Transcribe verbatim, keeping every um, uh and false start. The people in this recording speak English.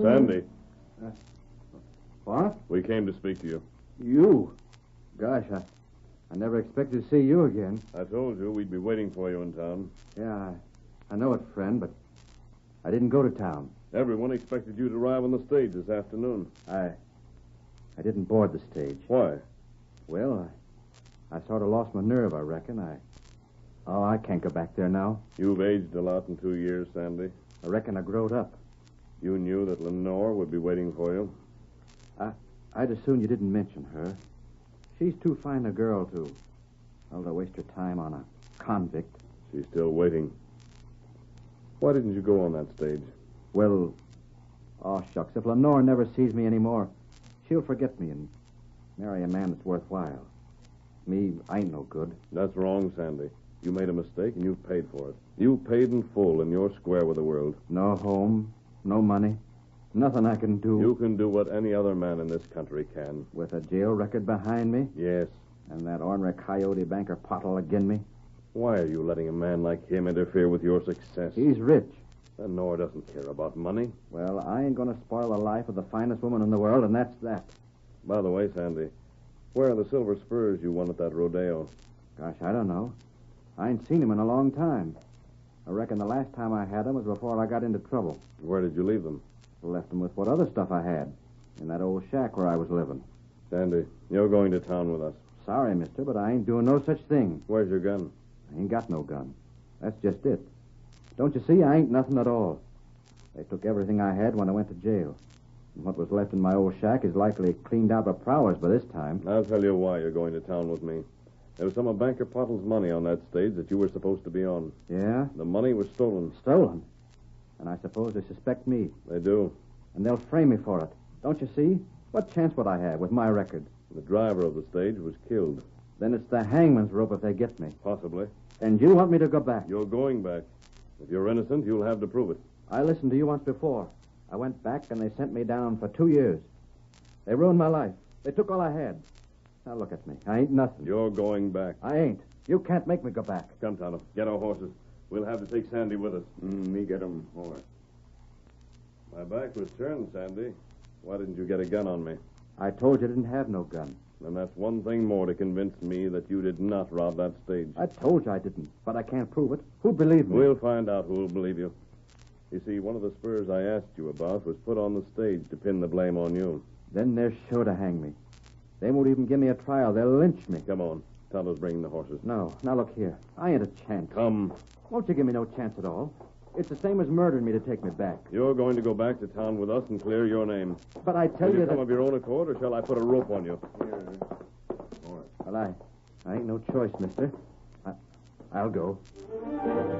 Sandy. Uh, what? We came to speak to you. You? Gosh, I, I never expected to see you again. I told you we'd be waiting for you in town. Yeah, I, I know it, friend, but I didn't go to town. Everyone expected you to arrive on the stage this afternoon. I I didn't board the stage. Why? Well, I, I sort of lost my nerve, I reckon. I Oh, I can't go back there now. You've aged a lot in two years, Sandy. I reckon I growed up. You knew that Lenore would be waiting for you. I, I'd as soon you didn't mention her. She's too fine a girl to, well, to waste her time on a convict. She's still waiting. Why didn't you go on that stage? Well, oh, shucks, if Lenore never sees me anymore, she'll forget me and marry a man that's worthwhile. Me, I ain't no good. That's wrong, Sandy. You made a mistake and you've paid for it. You paid in full and you're square with the world. No home, no money, nothing I can do. You can do what any other man in this country can. With a jail record behind me? Yes. And that ornery coyote banker Pottle agin me? Why are you letting a man like him interfere with your success? He's rich. Lenore doesn't care about money. Well, I ain't going to spoil the life of the finest woman in the world, and that's that. By the way, Sandy, where are the silver spurs you won at that rodeo? Gosh, I don't know. I ain't seen him in a long time. I reckon the last time I had them was before I got into trouble. Where did you leave them? Left them with what other stuff I had. In that old shack where I was living. Sandy, you're going to town with us. Sorry, mister, but I ain't doing no such thing. Where's your gun? I ain't got no gun. That's just it. Don't you see, I ain't nothing at all. They took everything I had when I went to jail. And what was left in my old shack is likely cleaned out by prowess by this time. I'll tell you why you're going to town with me. There was some of Banker Pottle's money on that stage that you were supposed to be on. Yeah? The money was stolen. Stolen? And I suppose they suspect me. They do. And they'll frame me for it. Don't you see? What chance would I have with my record? The driver of the stage was killed. Then it's the hangman's rope if they get me. Possibly. And you want me to go back? You're going back. If you're innocent, you'll have to prove it. I listened to you once before. I went back and they sent me down for two years. They ruined my life. They took all I had. Now look at me. I ain't nothing. You're going back. I ain't. You can't make me go back. Come, Tonto. Get our horses. We'll have to take Sandy with us. Mm, me get 'em horse. My back was turned, Sandy. Why didn't you get a gun on me? I told you I didn't have no gun. And that's one thing more to convince me that you did not rob that stage. I told you I didn't, but I can't prove it. Who'd believe me? We'll find out who'll believe you. You see, one of the spurs I asked you about was put on the stage to pin the blame on you. Then they're sure to hang me. They won't even give me a trial. They'll lynch me. Come on. Tonto's bringing the horses. No. Now look here. I ain't a chance. Come. Won't you give me no chance at all? It's the same as murdering me to take me back. You're going to go back to town with us and clear your name. But I tell Will you, you that... come of your own accord, or shall I put a rope on you? Here. Well, I, I ain't no choice, mister. I, I'll go.